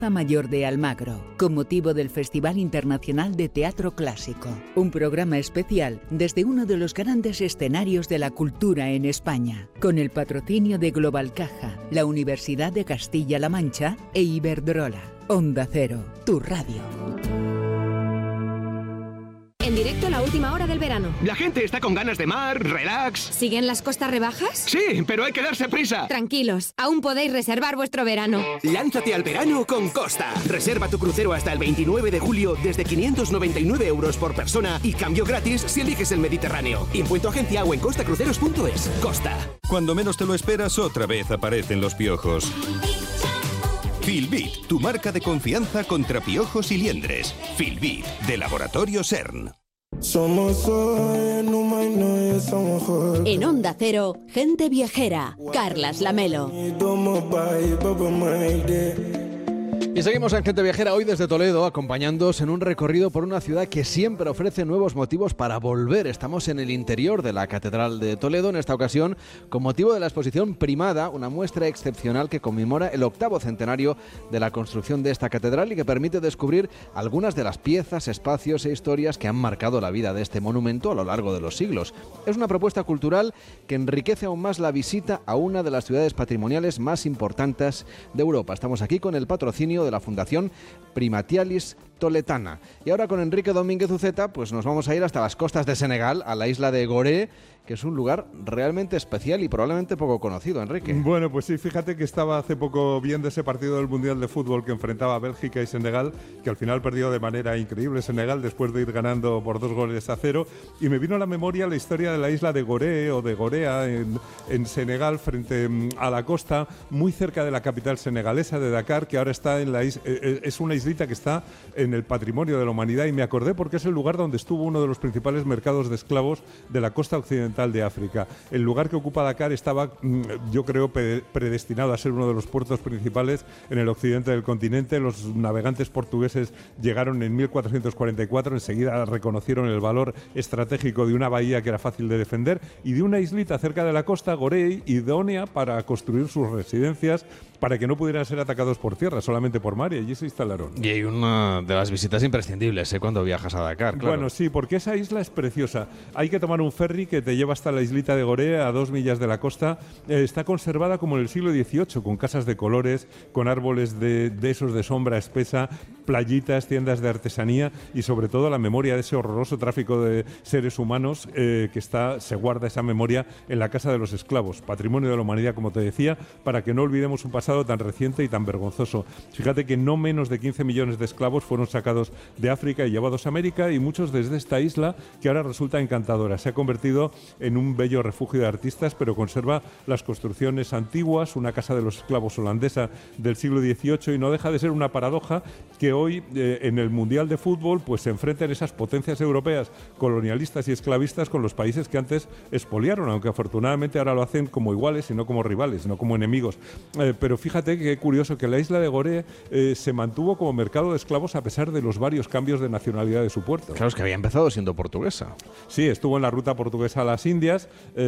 Mayor de Almagro, con motivo del Festival Internacional de Teatro Clásico. Un programa especial desde uno de los grandes escenarios de la cultura en España, con el patrocinio de Global Caja, la Universidad de Castilla-La Mancha e Iberdrola. Onda Cero, tu radio. En directo, la última hora del verano. La gente está con ganas de mar, relax. ¿Siguen las costas rebajas? Sí, pero hay que darse prisa. Tranquilos, aún podéis reservar vuestro verano. Lánzate al verano con Costa. Reserva tu crucero hasta el 29 de julio desde 599 euros por persona y cambio gratis si eliges el Mediterráneo. Impuesto agencia o en costacruceros.es. Costa. Cuando menos te lo esperas, otra vez aparecen los piojos. Filbit, tu marca de confianza contra piojos y liendres. Filbit, de Laboratorio CERN. En Onda Cero, gente viajera. Carlas Lamelo. Y seguimos en Gente Viajera hoy desde Toledo, acompañándoos en un recorrido por una ciudad que siempre ofrece nuevos motivos para volver. Estamos en el interior de la Catedral de Toledo, en esta ocasión con motivo de la exposición Primada, una muestra excepcional que conmemora el 8º centenario de la construcción de esta catedral y que permite descubrir algunas de las piezas, espacios e historias que han marcado la vida de este monumento a lo largo de los siglos. Es una propuesta cultural que enriquece aún más la visita a una de las ciudades patrimoniales más importantes de Europa. Estamos aquí con el patrocinio de la Fundación Primatialis Toletana. Y ahora con Enrique Domínguez Uceta, pues nos vamos a ir hasta las costas de Senegal, a la isla de Gorée, que es un lugar realmente especial y probablemente poco conocido, Enrique. Bueno, pues sí, fíjate que estaba hace poco viendo ese partido del Mundial de Fútbol que enfrentaba a Bélgica y Senegal, que al final perdió de manera increíble Senegal después de ir ganando por 2-0, y me vino a la memoria la historia de la isla de Gorée o de Gorea en Senegal, frente a la costa, muy cerca de la capital senegalesa de Dakar, que ahora está en es una islita que está en el patrimonio de la humanidad, y me acordé porque es el lugar donde estuvo uno de los principales mercados de esclavos de la costa occidental de África. El lugar que ocupa Dakar estaba, yo creo, predestinado a ser uno de los puertos principales en el occidente del continente. Los navegantes portugueses llegaron en 1444, enseguida reconocieron el valor estratégico de una bahía que era fácil de defender y de una islita cerca de la costa, Gorée, idónea para construir sus residencias, para que no pudieran ser atacados por tierra, solamente por mar, y allí se instalaron. Y hay una de las visitas imprescindibles cuando viajas a Dakar, claro. Bueno, sí, porque esa isla es preciosa. Hay que tomar un ferry que te lleva hasta la islita de Gorée, a 2 millas de la costa. Está conservada como en el siglo XVIII, con casas de colores, con árboles de esos de sombra espesa, playitas, tiendas de artesanía y sobre todo la memoria de ese horroroso tráfico de seres humanos se guarda esa memoria en la Casa de los Esclavos, patrimonio de la humanidad, como te decía, para que no olvidemos un pasado tan reciente y tan vergonzoso. Fíjate que no menos de 15 millones de esclavos fueron sacados de África y llevados a América, y muchos desde esta isla que ahora resulta encantadora. Se ha convertido en un bello refugio de artistas, pero conserva las construcciones antiguas, una casa de los esclavos holandesa del siglo XVIII, y no deja de ser una paradoja que hoy en el Mundial de Fútbol pues se enfrenten esas potencias europeas colonialistas y esclavistas con los países que antes expoliaron, aunque afortunadamente ahora lo hacen como iguales y no como rivales, no como enemigos. Pero fíjate que curioso que la isla de Gorée se mantuvo como mercado de esclavos a pesar de los varios cambios de nacionalidad de su puerto. Claro, es que había empezado siendo portuguesa. Sí, estuvo en la ruta portuguesa a las Indias,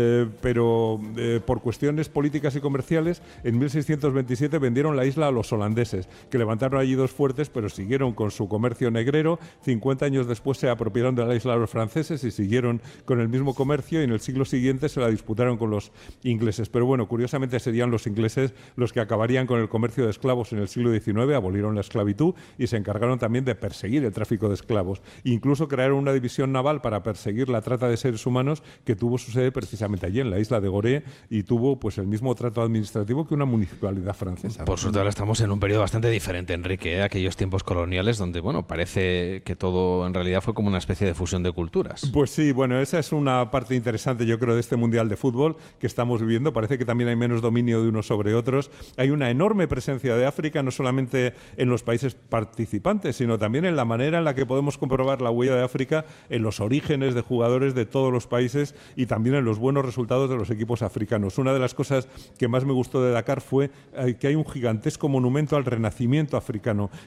pero por cuestiones políticas y comerciales, en 1627 vendieron la isla a los holandeses, que levantaron allí 2 fuertes, pero siguieron con su comercio negrero. 50 años después se apropiaron de la isla a los franceses y siguieron con el mismo comercio, y en el siglo siguiente se la disputaron con los ingleses. Pero bueno, curiosamente serían los ingleses los que acabarían con el comercio de esclavos en el siglo XIX, abolieron la esclavitud y se encargaron también de perseguir el tráfico de esclavos. Incluso crearon una división naval para perseguir la trata de seres humanos, que tuvo su sede precisamente allí en la isla de Gorée, y tuvo pues el mismo trato administrativo que una municipalidad francesa. Por suerte ahora estamos en un periodo bastante diferente, Enrique, aquellos tiempos coloniales donde, bueno, parece que todo en realidad fue como una especie de fusión de culturas. Pues sí, bueno, esa es una parte interesante, yo creo, de este Mundial de Fútbol que estamos viviendo. Parece que también hay menos dominio de unos sobre otros. Hay una enorme presencia de África, no solamente en los países participantes, sino también en la manera en la que podemos comprobar la huella de África en los orígenes de jugadores de todos los países y también en los buenos resultados de los equipos africanos. Una de las cosas que más me gustó de Dakar fue que hay un gigantesco monumento al renacimiento africano, casi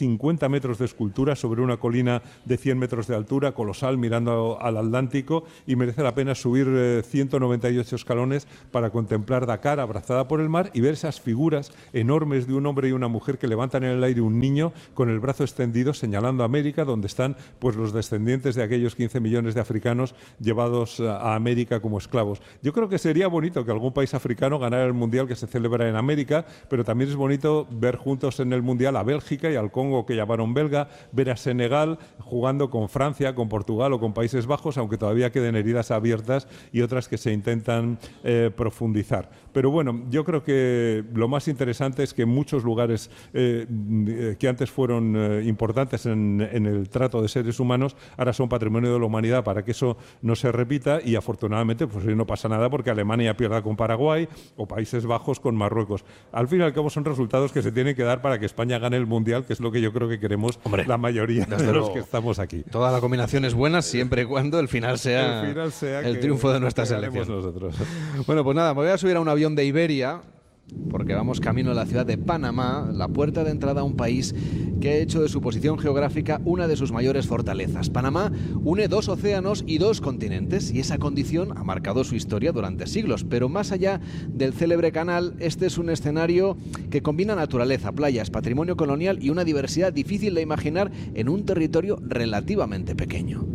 50 metros de escultura sobre una colina de 100 metros de altura, colosal, mirando al Atlántico, y merece la pena subir 198 escalones para contemplar Dakar abrazada por el mar y ver esas figuras enormes de un hombre y una mujer que levantan en el aire un niño con el brazo extendido señalando a América, donde están pues los descendientes de aquellos 15 millones de africanos llevados a América como esclavos. Yo creo que sería bonito que algún país africano ganara el Mundial que se celebra en América, pero también es bonito ver juntos en el Mundial a Bélgica y al Congo, que llamaron belga, ver a Senegal jugando con Francia, con Portugal o con Países Bajos, aunque todavía queden heridas abiertas y otras que se intentan profundizar. Pero bueno, yo creo que lo más interesante es que muchos lugares que antes fueron importantes en el trato de seres humanos, ahora son patrimonio de la humanidad, para que eso no se repita, y afortunadamente pues no pasa nada porque Alemania pierda con Paraguay o Países Bajos con Marruecos. Al fin y al cabo son resultados que se tienen que dar para que España gane el Mundial, que es lo que yo creo que queremos la mayoría de los que estamos aquí. Toda la combinación es buena siempre y cuando el final sea el triunfo de nuestra selección. Nosotros. Bueno, pues nada, me voy a subir a un avión de Iberia, porque vamos camino a la ciudad de Panamá, la puerta de entrada a un país que ha hecho de su posición geográfica una de sus mayores fortalezas. Panamá une 2 océanos y 2 continentes, y esa condición ha marcado su historia durante siglos. Pero más allá del célebre canal, este es un escenario que combina naturaleza, playas, patrimonio colonial y una diversidad difícil de imaginar en un territorio relativamente pequeño.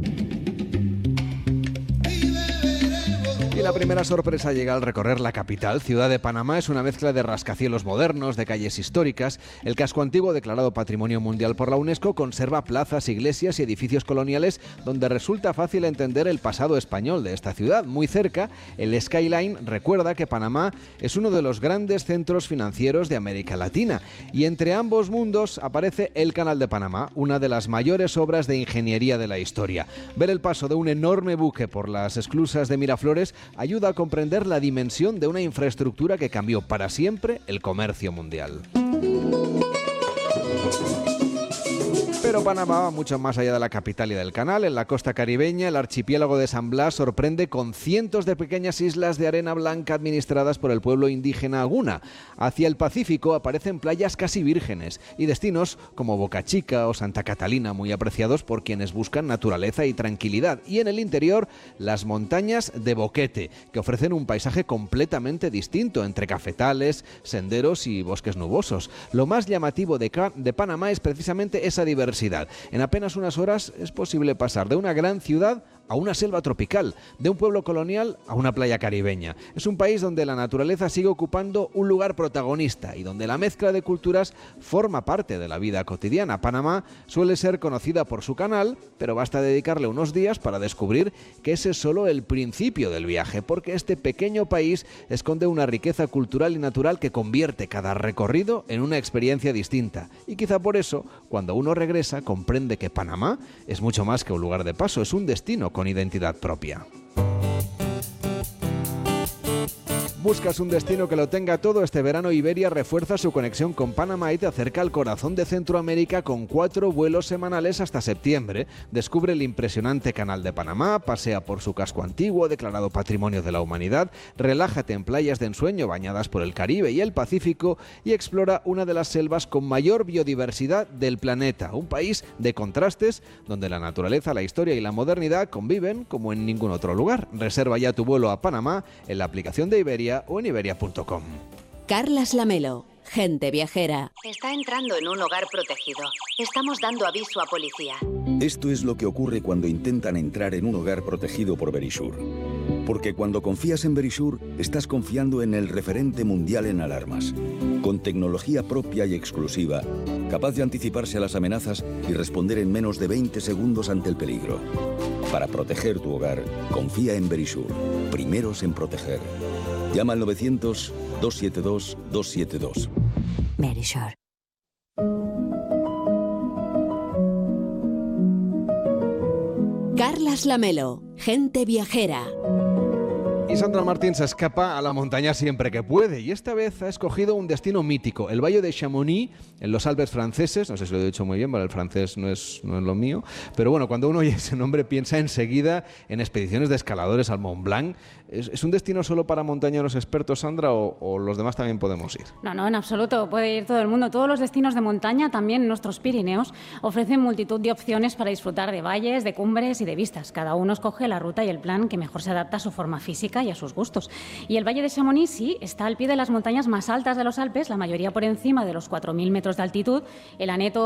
Y la primera sorpresa llega al recorrer la capital. Ciudad de Panamá es una mezcla de rascacielos modernos, de calles históricas. El casco antiguo, declarado Patrimonio Mundial por la UNESCO, conserva plazas, iglesias y edificios coloniales donde resulta fácil entender el pasado español de esta ciudad. Muy cerca, el skyline recuerda que Panamá es uno de los grandes centros financieros de América Latina. Y entre ambos mundos aparece el Canal de Panamá, una de las mayores obras de ingeniería de la historia. Ver el paso de un enorme buque por las esclusas de Miraflores ayuda a comprender la dimensión de una infraestructura que cambió para siempre el comercio mundial. Pero Panamá va mucho más allá de la capital y del canal. En la costa caribeña, el archipiélago de San Blas sorprende con cientos de pequeñas islas de arena blanca administradas por el pueblo indígena Aguna. Hacia el Pacífico aparecen playas casi vírgenes y destinos como Boca Chica o Santa Catalina, muy apreciados por quienes buscan naturaleza y tranquilidad. Y en el interior, las montañas de Boquete, que ofrecen un paisaje completamente distinto entre cafetales, senderos y bosques nubosos. Lo más llamativo de Panamá es precisamente esa diversidad. En apenas unas horas es posible pasar de una gran ciudad a una selva tropical, de un pueblo colonial a una playa caribeña. Es un país donde la naturaleza sigue ocupando un lugar protagonista y donde la mezcla de culturas forma parte de la vida cotidiana. Panamá suele ser conocida por su canal, pero basta dedicarle unos días para descubrir que ese es solo el principio del viaje, porque este pequeño país esconde una riqueza cultural y natural que convierte cada recorrido en una experiencia distinta. Y quizá por eso, cuando uno regresa, comprende que Panamá es mucho más que un lugar de paso, es un destino con identidad propia. ¿Buscas un destino que lo tenga todo? Este verano Iberia refuerza su conexión con Panamá y te acerca al corazón de Centroamérica con 4 vuelos semanales hasta septiembre. Descubre el impresionante Canal de Panamá, pasea por su casco antiguo, declarado Patrimonio de la Humanidad, relájate en playas de ensueño bañadas por el Caribe y el Pacífico y explora una de las selvas con mayor biodiversidad del planeta. Un país de contrastes donde la naturaleza, la historia y la modernidad conviven como en ningún otro lugar. Reserva ya tu vuelo a Panamá en la aplicación de Iberia o en iberia.com. Carlas Lamelo, gente viajera. Está entrando en un hogar protegido. Estamos dando aviso a policía. Esto es lo que ocurre cuando intentan entrar en un hogar protegido por Verisure. Porque cuando confías en Verisure, estás confiando en el referente mundial en alarmas. Con tecnología propia y exclusiva, capaz de anticiparse a las amenazas y responder en menos de 20 segundos ante el peligro. Para proteger tu hogar, confía en Verisure. Primeros en proteger. Llama al 900-272-272. Verisure. Carlas Lamelo, gente viajera. Y Sandra Martín se escapa a la montaña siempre que puede y esta vez ha escogido un destino mítico, el Valle de Chamonix, en los Alpes franceses. No sé si lo he dicho muy bien, porque el francés no es lo mío, pero bueno, cuando uno oye ese nombre piensa enseguida en expediciones de escaladores al Mont Blanc. ¿Es un destino solo para montañeros expertos, Sandra, o los demás también podemos ir? No, en absoluto. Puede ir todo el mundo. Todos los destinos de montaña, también nuestros Pirineos, ofrecen multitud de opciones para disfrutar de valles, de cumbres y de vistas. Cada uno escoge la ruta y el plan que mejor se adapta a su forma física y a sus gustos. Y el Valle de Chamonix, sí, está al pie de las montañas más altas de los Alpes, la mayoría por encima de los 4.000 metros de altitud. El Aneto